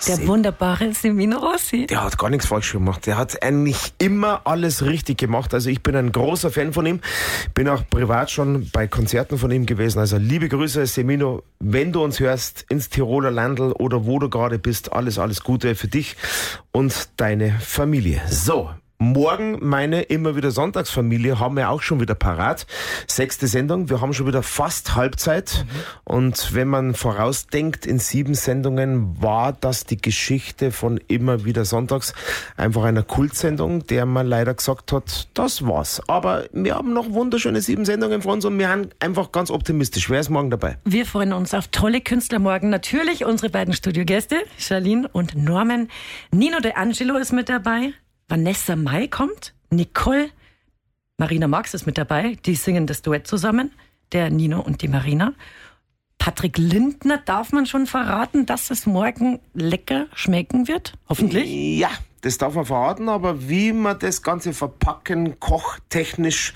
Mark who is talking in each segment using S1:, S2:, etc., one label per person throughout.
S1: Der wunderbare Semino Rossi.
S2: Der hat gar nichts falsch gemacht. Der hat eigentlich immer alles richtig gemacht. Also ich bin ein großer Fan von ihm. Bin auch privat schon bei Konzerten von ihm gewesen. Also liebe Grüße, Semino. Wenn du uns hörst, ins Tiroler Landl oder wo du gerade bist, alles Gute für dich und deine Familie. So. Morgen meine immer wieder Sonntagsfamilie haben wir auch schon wieder parat. 6. Sendung, wir haben schon wieder fast Halbzeit. Und wenn man vorausdenkt, in 7 Sendungen war das die Geschichte von immer wieder Sonntags. Einfach einer Kultsendung, der man leider gesagt hat, das war's. Aber wir haben noch wunderschöne 7 Sendungen vor uns und wir sind einfach ganz optimistisch. Wer ist morgen dabei?
S1: Wir freuen uns auf tolle Künstler morgen. Natürlich unsere beiden Studiogäste, Charlene und Norman. Nino De Angelo ist mit dabei. Vanessa Mai kommt, Nicole, Marina Marx ist mit dabei, die singen das Duett zusammen, der Nino und die Marina. Patrick Lindner, darf man schon verraten, dass es morgen lecker schmecken wird? Hoffentlich?
S2: Ja, das darf man verraten, aber wie wir das Ganze verpacken, kochtechnisch,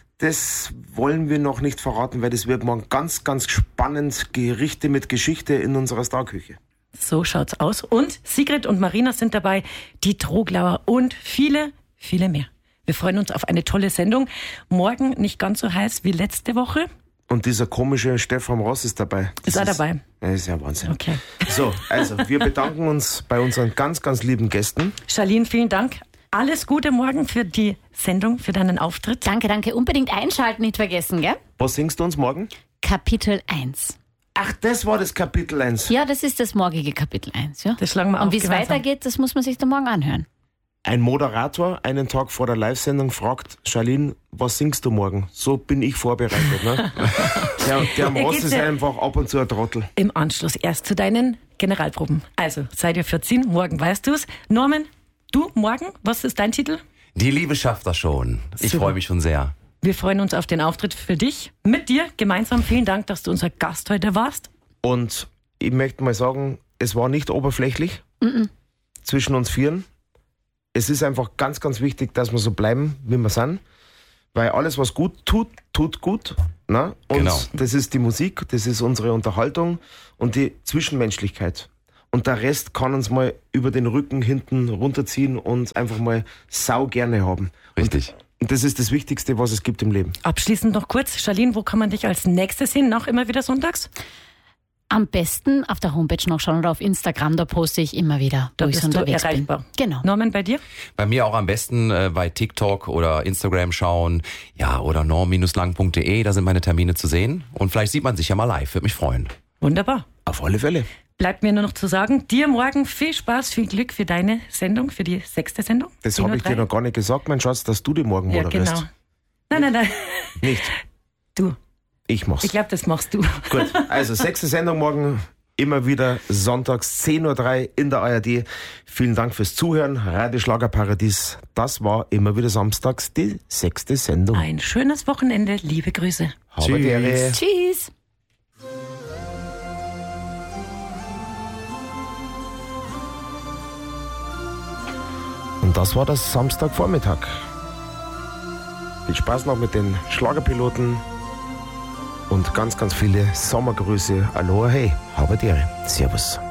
S2: das wollen wir noch nicht verraten, weil das wird morgen ganz spannend, Gerichte mit Geschichte in unserer Starküche.
S1: So schaut's aus. Und Sigrid und Marina sind dabei, die Troglauer und viele, viele mehr. Wir freuen uns auf eine tolle Sendung. Morgen nicht ganz so heiß wie letzte Woche.
S2: Und dieser komische Stefan Ross ist dabei.
S1: Ist er dabei?
S2: Das ist ja Wahnsinn.
S1: Okay.
S2: So, also wir bedanken uns bei unseren ganz lieben Gästen.
S1: Charlene, vielen Dank. Alles Gute morgen für die Sendung, für deinen Auftritt.
S3: Danke. Unbedingt einschalten, nicht vergessen, gell?
S2: Was singst du uns morgen?
S3: Kapitel 1.
S2: Ach, das war das Kapitel 1.
S3: Ja, das ist das morgige Kapitel 1. Ja?
S1: Das schlagen wir auf.
S3: Und wie es weitergeht, das muss man sich dann morgen anhören.
S2: Ein Moderator, einen Tag vor der Live-Sendung, fragt Charlene, was singst du morgen? So bin ich vorbereitet. Ne? der Ross ist einfach ab und zu ein Trottel.
S1: Im Anschluss erst zu deinen Generalproben. Also, seid ihr 14, morgen weißt du's. Norman, du morgen, was ist dein Titel?
S4: Die Liebe schafft das schon. Ich freue mich schon sehr.
S1: Wir freuen uns auf den Auftritt für dich, mit dir gemeinsam. Vielen Dank, dass du unser Gast heute warst.
S2: Und ich möchte mal sagen, es war nicht oberflächlich zwischen uns Vieren. Es ist einfach ganz wichtig, dass wir so bleiben, wie wir sind. Weil alles, was gut tut, tut gut. Ne? Und
S4: genau.
S2: Das ist die Musik, das ist unsere Unterhaltung und die Zwischenmenschlichkeit. Und der Rest kann uns mal über den Rücken hinten runterziehen und einfach mal sau gerne haben.
S4: Richtig.
S2: Und das ist das Wichtigste, was es gibt im Leben.
S1: Abschließend noch kurz, Charlene, wo kann man dich als nächstes sehen? Noch immer wieder sonntags?
S3: Am besten auf der Homepage nachschauen oder auf Instagram, da poste ich immer wieder, wo ich unterwegs bin. Genau.
S1: Norman, bei dir?
S4: Bei mir auch am besten bei TikTok oder Instagram schauen. Ja, oder norm-lang.de, da sind meine Termine zu sehen. Und vielleicht sieht man sich ja mal live, würde mich freuen.
S1: Wunderbar.
S2: Auf alle Fälle.
S1: Bleibt mir nur noch zu sagen, dir morgen viel Spaß, viel Glück für deine Sendung, für die 6. Sendung.
S2: Das habe ich dir noch gar nicht gesagt, mein Schatz, dass du die morgen moderierst.
S1: Ja, genau. Nein.
S2: Nicht?
S1: Du.
S2: Ich mach's.
S1: Ich glaube, das machst du.
S2: Gut, also 6. Sendung morgen, immer wieder sonntags 10.03 Uhr in der ARD. Vielen Dank fürs Zuhören. Radio Schlagerparadies, das war immer wieder samstags die 6. Sendung.
S1: Ein schönes Wochenende, liebe Grüße.
S2: Tschüss.
S3: Tschüss.
S2: Und das war das Samstagvormittag. Viel Spaß noch mit den Schlagerpiloten und ganz viele Sommergrüße. Aloha, hey, habe Ehre. Servus.